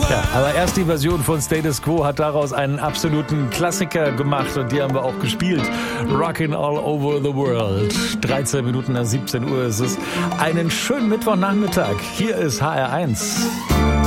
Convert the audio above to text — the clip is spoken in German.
Ja, aber erst die Version von Status Quo hat daraus einen absoluten Klassiker gemacht und die haben wir auch gespielt. Rockin' All Over the World. 13 Minuten nach 17 Uhr ist es. Einen schönen Mittwochnachmittag. Hier ist HR1.